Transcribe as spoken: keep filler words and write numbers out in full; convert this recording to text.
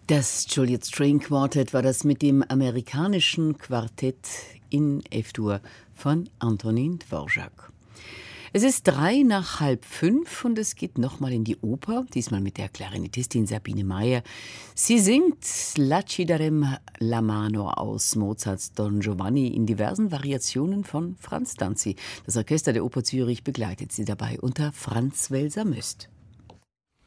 Das Juliet String Quartet war das mit dem amerikanischen Quartett in F-Dur von Antonin Dvorak. Es ist drei nach halb fünf und es geht nochmal in die Oper, diesmal mit der Klarinettistin Sabine Meyer. Sie singt La ci darem la mano aus Mozarts Don Giovanni in diversen Variationen von Franz Danzi. Das Orchester der Oper Zürich begleitet sie dabei unter Franz Welser-Möst.